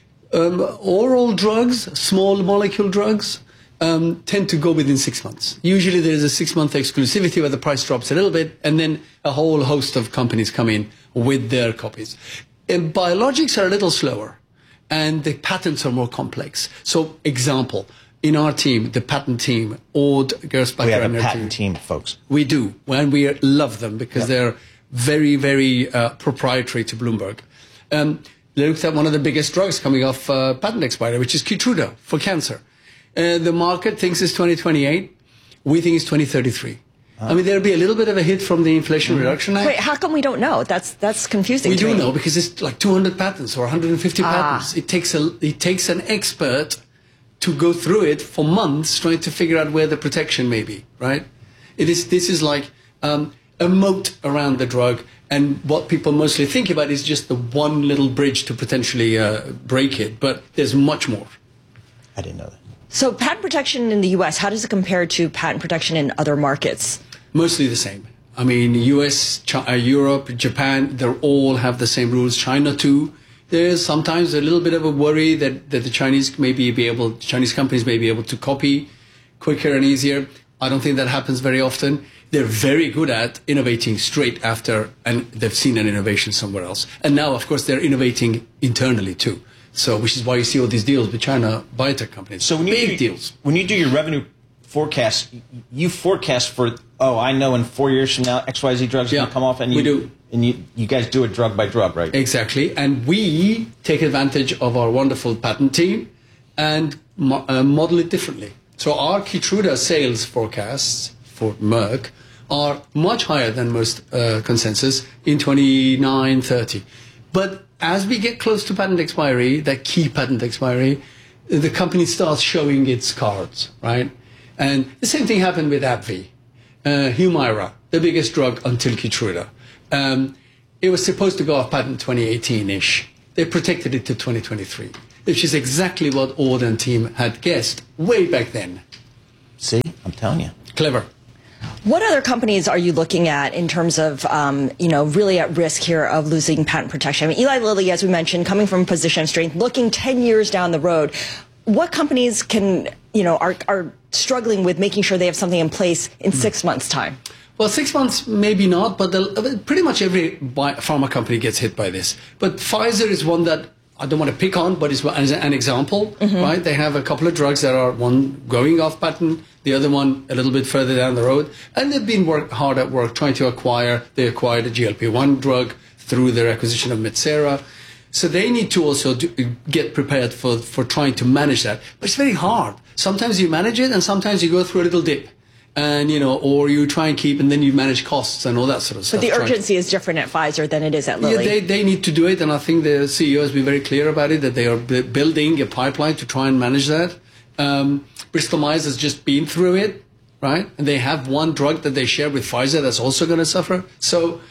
Oral drugs, small molecule drugs, tend to go within 6 months. Usually there's a 6-month exclusivity where the price drops a little bit, and then a whole host of companies come in with their copies. And biologics are a little slower, and the patents are more complex. So, example, in our team, the patent team, Aude Gersbacher. We have a patent team, folks. We do, and we love them because they're very, very proprietary to Bloomberg. They looked at one of the biggest drugs coming off patent expiry, which is Keytruda for cancer. The market thinks it's 2028. We think it's 2033. I mean, there'll be a little bit of a hit from the Inflation Reduction Act. Wait, how come we don't know? That's confusing. We do know because it's like 200 patents or 150 patents. It takes an expert to go through it for months trying to figure out where the protection may be, right? This is like a moat around the drug, and what people mostly think about is just the one little bridge to potentially break it, but there's much more. I didn't know that. So patent protection in the U.S., how does it compare to patent protection in other markets? Mostly the same. I mean, US, Europe, Japan, they all have the same rules. China too. There's sometimes a little bit of a worry that the Chinese companies may be able to copy quicker and easier. I don't think that happens very often. They're very good at innovating straight after, and they've seen an innovation somewhere else. And now, of course, they're innovating internally too. So, which is why you see all these deals with China biotech companies. So big deals. When you do your revenue forecast, you forecast for, I know in 4 years from now, XYZ drugs are going to come off, and we do. And you guys do it drug by drug, right? Exactly. And we take advantage of our wonderful patent team and model it differently. So our Keytruda sales forecasts for Merck are much higher than most consensus in 29, 30. But as we get close to patent expiry, that key patent expiry, the company starts showing its cards, right? And the same thing happened with AbbVie. Humira, the biggest drug until Keytruda. It was supposed to go off patent 2018-ish. They protected it to 2023, which is exactly what Ord and team had guessed way back then. See, I'm telling you. Clever. What other companies are you looking at in terms of, really at risk here of losing patent protection? I mean, Eli Lilly, as we mentioned, coming from a position of strength, looking 10 years down the road. What companies are struggling with making sure they have something in place in 6 months' time? Well, 6 months, maybe not, but pretty much every pharma company gets hit by this. But Pfizer is one that I don't want to pick on, but it's an example, right? They have a couple of drugs that are one going off patent, the other one a little bit further down the road. And they've been hard at work trying to they acquired a GLP-1 drug through their acquisition of Metsera. So they need to also get prepared for trying to manage that. But it's very hard. Sometimes you manage it and sometimes you go through a little dip. And, or you try and keep, and then you manage costs and all that sort of stuff. But the urgency is different at Pfizer than it is at Lilly. Yeah, they need to do it, and I think the CEO has been very clear about it, that they are building a pipeline to try and manage that. Bristol Myers has just been through it, right? And they have one drug that they share with Pfizer that's also going to suffer. So,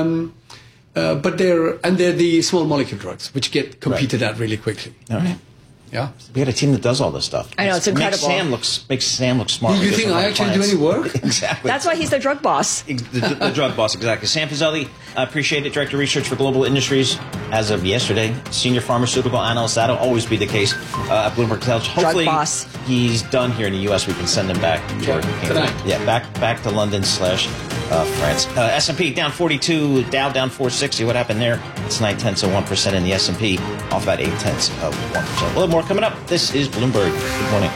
but they're the small molecule drugs, which get competed at really quickly. All right. Yeah, we got a team that does all this stuff. I know, it's incredible. Makes Sam look smart. You think I actually do any work? Exactly. That's why he's the drug boss. The drug boss, exactly. Sam Fazeli, appreciate it. Director of Research for Global Industries as of yesterday. Senior pharmaceutical analyst. That'll always be the case at Bloomberg Intelligence. Hopefully, drug boss. He's done here in the U.S. We can send him back. Tonight. Yeah, back to London / France. S&P down 42, Dow down 460. What happened there? It's 0.9% in the S&P, off about 0.8%. A little more coming up. This is Bloomberg. Good morning.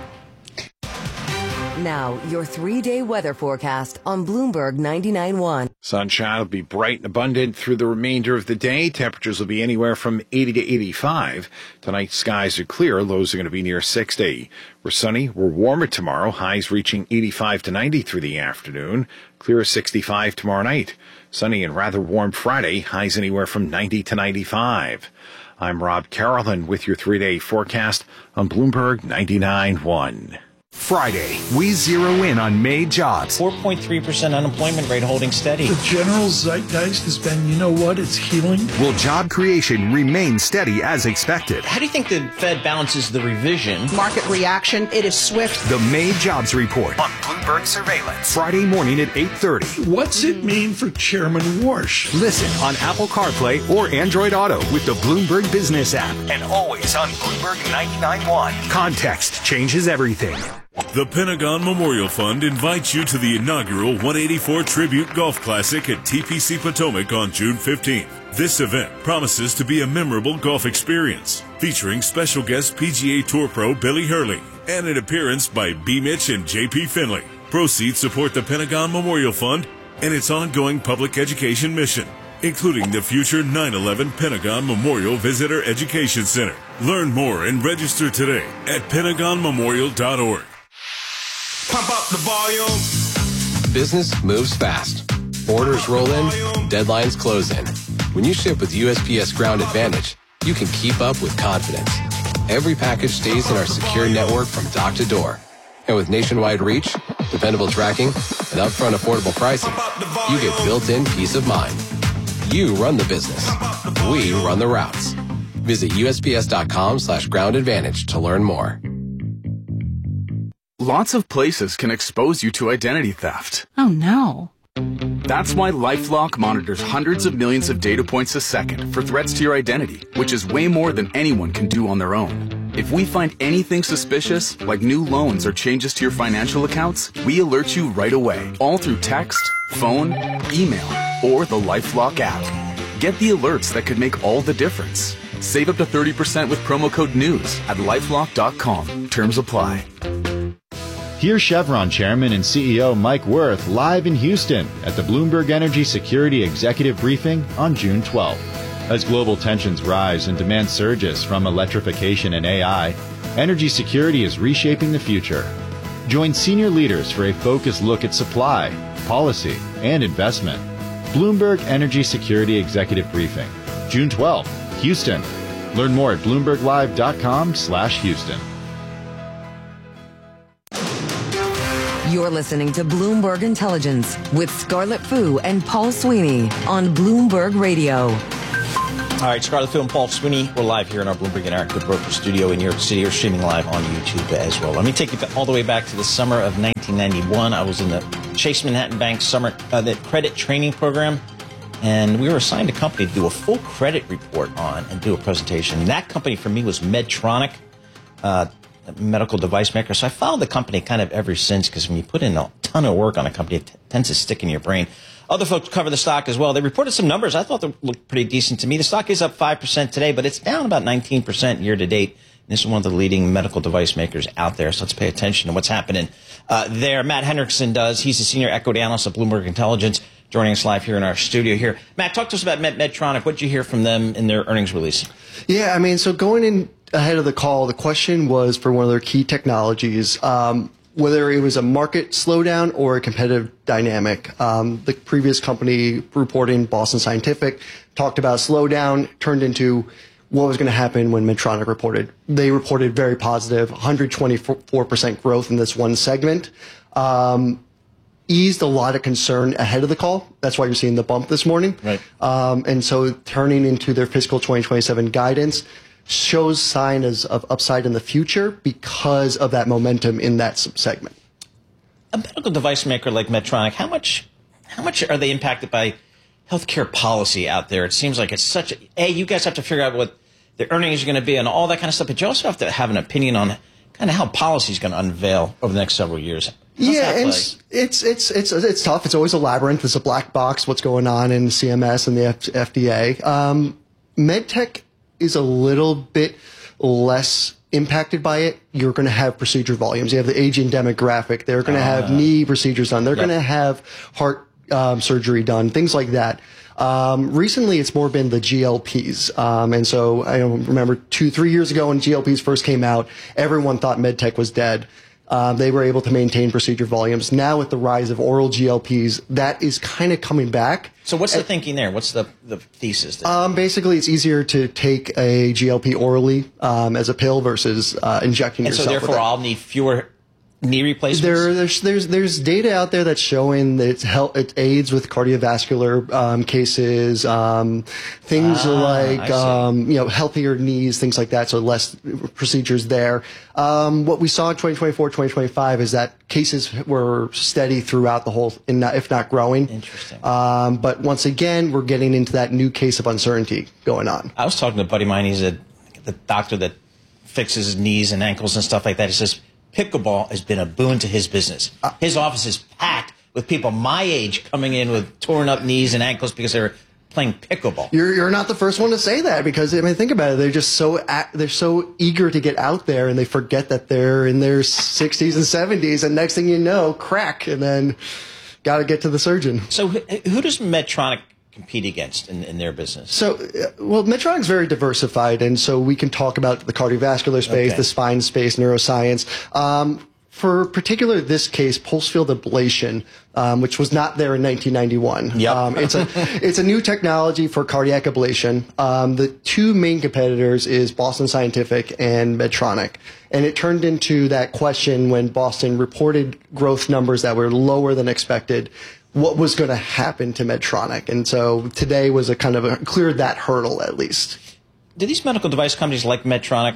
Now, your 3-day weather forecast on Bloomberg 99.1. Sunshine will be bright and abundant through the remainder of the day. Temperatures will be anywhere from 80 to 85. Tonight, skies are clear. Lows are going to be near 60. We're sunny. We're warmer tomorrow. Highs reaching 85 to 90 through the afternoon. Clear 65 tomorrow night. Sunny and rather warm Friday. Highs anywhere from 90 to 95. I'm Rob Carolan with your 3-day forecast on Bloomberg 99.1. Friday, we zero in on May jobs. 4.3% unemployment rate holding steady. The general zeitgeist has been, it's healing. Will job creation remain steady as expected? How do you think the Fed balances the revision? Market reaction, it is swift. The May jobs report on Bloomberg Surveillance. Friday morning at 8:30. What's it mean for Chairman Warsh? Listen on Apple CarPlay or Android Auto with the Bloomberg Business app. And always on Bloomberg 99.1. Context changes everything. The Pentagon Memorial Fund invites you to the inaugural 184 Tribute Golf Classic at TPC Potomac on June 15th. This event promises to be a memorable golf experience, featuring special guest PGA Tour pro Billy Hurley and an appearance by B. Mitch and J.P. Finley. Proceeds support the Pentagon Memorial Fund and its ongoing public education mission, including the future 9/11 Pentagon Memorial Visitor Education Center. Learn more and register today at PentagonMemorial.org. Pump up the volume. Business moves fast. Orders roll in, deadlines close in. When you ship with USPS Ground Advantage, you can keep up with confidence. Every package stays in our secure network from dock to door. And with nationwide reach, dependable tracking, and upfront affordable pricing, you get built-in peace of mind. You run the business. We run the routes. Visit USPS.com/Ground Advantage to learn more. Lots of places can expose you to identity theft. Oh no. That's why LifeLock monitors hundreds of millions of data points a second for threats to your identity, which is way more than anyone can do on their own. If we find anything suspicious, like new loans or changes to your financial accounts, we alert you right away, all through text, phone, email, or the LifeLock app. Get the alerts that could make all the difference. Save up to 30% with promo code NEWS at lifelock.com. Terms apply. Here's Chevron Chairman and CEO Mike Wirth live in Houston at the Bloomberg Energy Security Executive Briefing on June 12th. As global tensions rise and demand surges from electrification and AI, energy security is reshaping the future. Join senior leaders for a focused look at supply, policy, and investment. Bloomberg Energy Security Executive Briefing, June 12th, Houston. Learn more at bloomberglive.com/Houston. You're listening to Bloomberg Intelligence with Scarlett Fu and Paul Sweeney on Bloomberg Radio. All right, Scarlett Fu and Paul Sweeney. We're live here in our Bloomberg Interactive Broker Studio in New York City. We're streaming live on YouTube as well. Let me take you all the way back to the summer of 1991. I was in the Chase Manhattan Bank summer the credit training program, and we were assigned a company to do a full credit report on and do a presentation. And that company for me was Medtronic, a medical device maker. So I followed the company kind of ever since, because when you put in a ton of work on a company, it tends to stick in your brain. Other folks cover the stock as well. They reported some numbers. I thought they looked pretty decent to me. The stock is up 5% today, but it's down about 19% year to date. This is one of the leading medical device makers out there, so let's pay attention to what's happening there. Matt Hendrickson does. He's a senior equity analyst at Bloomberg Intelligence, joining us live here in our studio here. Matt, talk to us about Medtronic. What did you hear from them in their earnings release? Yeah, I mean, so going in ahead of the call, the question was for one of their key technologies, whether it was a market slowdown or a competitive dynamic. The previous company reporting, Boston Scientific, talked about slowdown, turned into what was going to happen when Medtronic reported. They reported very positive, 124% growth in this one segment. Eased a lot of concern ahead of the call. That's why you're seeing the bump this morning. Right. And so turning into their fiscal 2027 guidance shows signs of upside in the future because of that momentum in that segment. A medical device maker like Medtronic, how much are they impacted by healthcare policy out there? It seems like it's such you guys have to figure out what the earnings are going to be and all that kind of stuff, but you also have to have an opinion on kind of how policy is going to unveil over the next several years. Yeah, and it's tough. It's always a labyrinth. It's a black box, what's going on in CMS and the FDA. MedTech is a little bit less impacted by it. You're going to have procedure volumes. You have the aging demographic. They're going to have knee procedures done. They're going to have heart surgery done, things like that. Recently, it's more been the GLPs. And so I remember 2-3 years ago when GLPs first came out, everyone thought MedTech was dead. They were able to maintain procedure volumes. Now with the rise of oral GLPs, that is kind of coming back. So what's the thinking there? What's the thesis there? Basically, it's easier to take a GLP orally as a pill versus injecting yourself. And so therefore, I'll need fewer knee replacements? There's data out there that's showing that it aids with cardiovascular cases, things like healthier knees, things like that. So less procedures there. What we saw in 2024, 2025 is that cases were steady throughout the whole, if not growing. Interesting. But once again, we're getting into that new case of uncertainty going on. I was talking to a buddy of mine. He's the doctor that fixes knees and ankles and stuff like that. He says pickleball has been a boon to his business. His office is packed with people my age coming in with torn up knees and ankles because they're playing pickleball. You're not the first one to say that, because I mean, think about it. They're just they're so eager to get out there, and they forget that they're in their 60s and 70s, and next thing you know, crack, and then got to get to the surgeon. So who does Medtronic compete against in their business? So, well, Medtronic's very diversified, and so we can talk about the cardiovascular space, the spine space, neuroscience. For particular this case, pulse field ablation, which was not there in 1991. Yep. It's a new technology for cardiac ablation. The two main competitors is Boston Scientific and Medtronic. And it turned into that question when Boston reported growth numbers that were lower than expected. What was going to happen to Medtronic? And so today was a kind of cleared that hurdle at least. Do these medical device companies like Medtronic,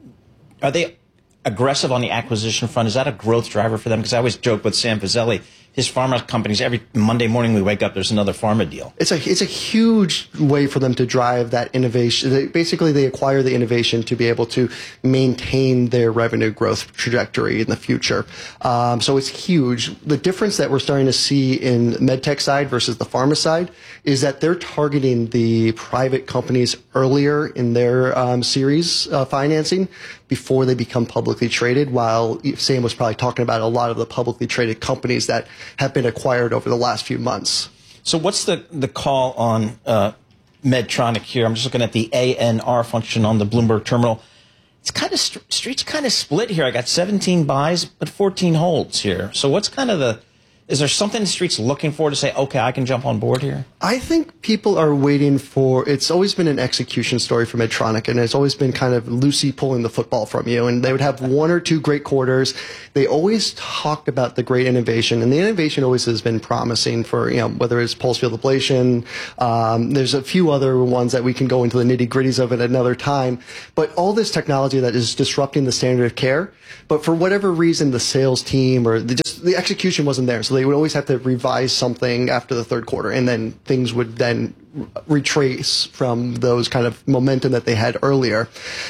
are they aggressive on the acquisition front? Is that a growth driver for them? Because I always joke with Sam Fazeli, his pharma companies. Every Monday morning we wake up, there's another pharma deal. It's a huge way for them to drive that innovation. Basically, they acquire the innovation to be able to maintain their revenue growth trajectory in the future. So it's huge. The difference that we're starting to see in medtech side versus the pharma side is that they're targeting the private companies earlier in their series financing before they become publicly traded, while Sam was probably talking about a lot of the publicly traded companies that have been acquired over the last few months. So what's the call on Medtronic here? I'm just looking at the ANR function on the Bloomberg terminal. It's kind of street's kind of split here. I got 17 buys, but 14 holds here. So what's kind of is there something the street's looking for to say, okay, I can jump on board here? I think people are waiting for, it's always been an execution story for Medtronic, and it's always been kind of Lucy pulling the football from you, and they would have one or two great quarters. They always talked about the great innovation, and the innovation always has been promising for, whether it's pulse field ablation, there's a few other ones that we can go into the nitty gritties of at another time, but all this technology that is disrupting the standard of care, but for whatever reason, the sales team or the execution wasn't there, so they would always have to revise something after the third quarter, and then things would then retrace from those kind of momentum that they had earlier.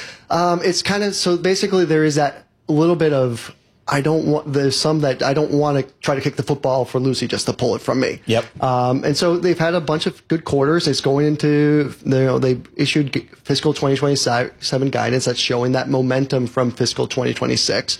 It's kind of, so basically there is that little bit of, there's some that I don't want to try to kick the football for Lucy just to pull it from me. Yep. And so they've had a bunch of good quarters. It's going into, they issued fiscal 2027 guidance that's showing that momentum from fiscal 2026.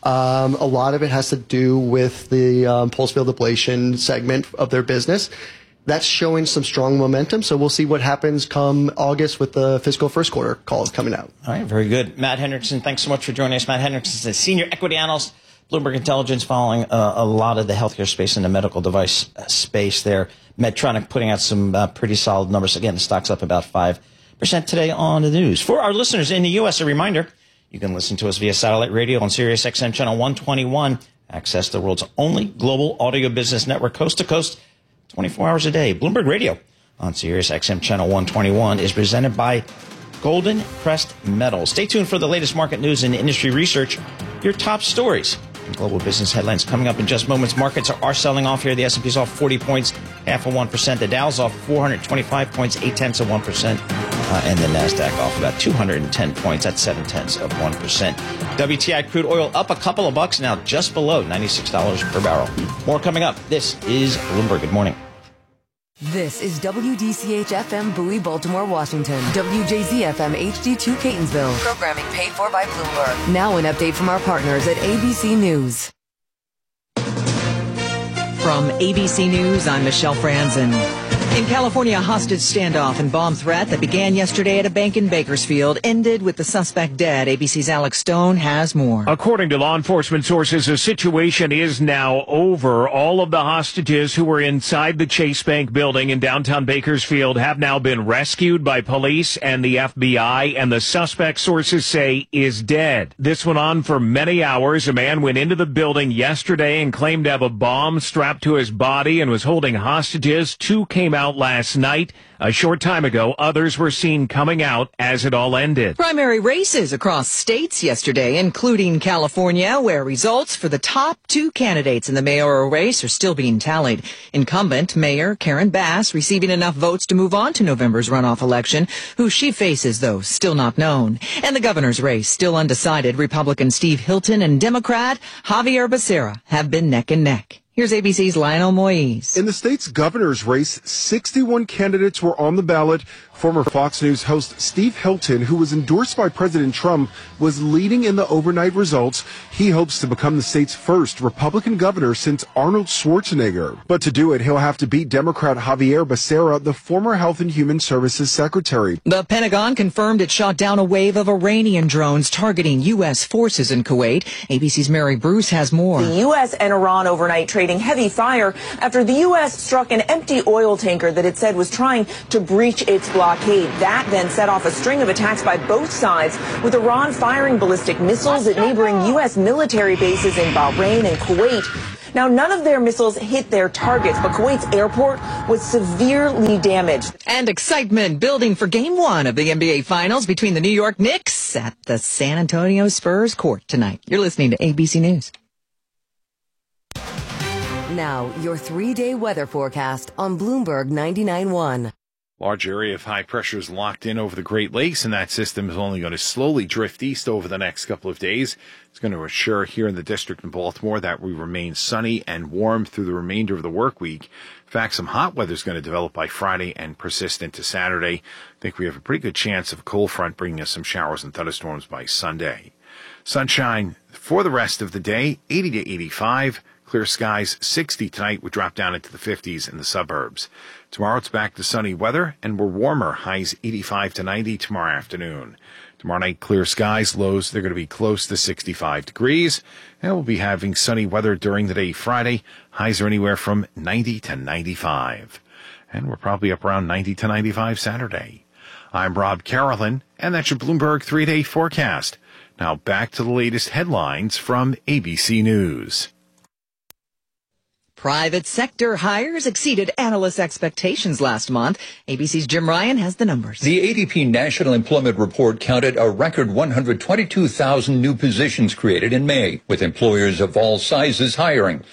A lot of it has to do with the pulse field ablation segment of their business. That's showing some strong momentum, so we'll see what happens come August with the fiscal first quarter calls coming out. All right, very good. Matt Hendrickson, thanks so much for joining us. Matt Hendrickson is a senior equity analyst, Bloomberg Intelligence, following a lot of the healthcare space and the medical device space there. Medtronic putting out some pretty solid numbers. Again, the stock's up about 5% today on the news. For our listeners in the U.S., a reminder, you can listen to us via satellite radio on Sirius XM channel 121. Access the world's only global audio business network, coast to coast, 24 hours a day. Bloomberg Radio on Sirius XM channel 121 is presented by Golden Crest Metals. Stay tuned for the latest market news and industry research. Your top stories and global business headlines coming up in just moments. Markets are selling off here. The S&P's off 40 points, 0.5%. The Dow's off 425 points, 0.8%. And the NASDAQ off about 210 points. That's 0.7%. WTI crude oil up a couple of bucks now, just below $96 per barrel. More coming up. This is Bloomberg. Good morning. This is WDCH-FM Bowie, Baltimore, Washington. WJZ-FM HD2 Catonsville. Programming paid for by Bloomberg. Now an update from our partners at ABC News. From ABC News, I'm Michelle Franzen. In California, a hostage standoff and bomb threat that began yesterday at a bank in Bakersfield ended with the suspect dead. ABC's Alex Stone has more. According to law enforcement sources, the situation is now over. All of the hostages who were inside the Chase Bank building in downtown Bakersfield have now been rescued by police and the FBI, and the suspect, sources say, is dead. This went on for many hours. A man went into the building yesterday and claimed to have a bomb strapped to his body and was holding hostages. Two came out last night. A short time ago, others were seen coming out as it all ended. Primary races across states yesterday, including California, where results for the top two candidates in the mayoral race are still being tallied. Incumbent Mayor Karen Bass receiving enough votes to move on to November's runoff election. Who she faces, though, still not known. And the governor's race, still undecided. Republican Steve Hilton and Democrat Javier Becerra have been neck and neck. Here's ABC's Lionel Moise. In the state's governor's race, 61 candidates were on the ballot. Former Fox News host Steve Hilton, who was endorsed by President Trump, was leading in the overnight results. He hopes to become the state's first Republican governor since Arnold Schwarzenegger. But to do it, he'll have to beat Democrat Javier Becerra, the former Health and Human Services Secretary. The Pentagon confirmed it shot down a wave of Iranian drones targeting U.S. forces in Kuwait. ABC's Mary Bruce has more. The U.S. and Iran overnight trading heavy fire after the U.S. struck an empty oil tanker that it said was trying to breach its blockade. That then set off a string of attacks by both sides, with Iran firing ballistic missiles at neighboring U.S. military bases in Bahrain and Kuwait. Now, none of their missiles hit their targets, but Kuwait's airport was severely damaged. And excitement building for Game 1 of the NBA Finals between the New York Knicks at the San Antonio Spurs court tonight. You're listening to ABC News. Now, your 3-day weather forecast on Bloomberg 99.1. Large area of high pressure is locked in over the Great Lakes, and that system is only going to slowly drift east over the next couple of days. It's going to ensure here in the district in Baltimore that we remain sunny and warm through the remainder of the work week. In fact, some hot weather is going to develop by Friday and persist into Saturday. I think we have a pretty good chance of a cold front bringing us some showers and thunderstorms by Sunday. Sunshine for the rest of the day, 80 to 85. Clear skies, 60 tonight, would drop down into the 50s in the suburbs. Tomorrow it's back to sunny weather, and we're warmer. Highs 85 to 90 tomorrow afternoon. Tomorrow night, clear skies, lows, they're going to be close to 65 degrees. And we'll be having sunny weather during the day Friday. Highs are anywhere from 90 to 95. And we're probably up around 90 to 95 Saturday. I'm Rob Carolyn, and that's your Bloomberg 3-day forecast. Now back to the latest headlines from ABC News. Private sector hires exceeded analysts' expectations last month. ABC's Jim Ryan has the numbers. The ADP National Employment Report counted a record 122,000 new positions created in May, with employers of all sizes hiring.